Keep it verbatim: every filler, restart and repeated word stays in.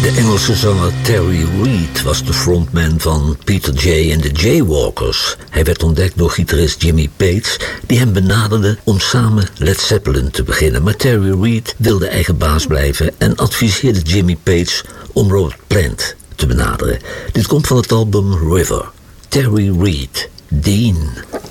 De Engelse zanger Terry Reid was de frontman van Peter Jay en de Jaywalkers. Hij werd ontdekt door gitarist Jimmy Page, die hem benaderde om samen Led Zeppelin te beginnen. Maar Terry Reid wilde eigen baas blijven en adviseerde Jimmy Page om Robert Plant te benaderen. Dit komt van het album River. Terry Reid, Dean.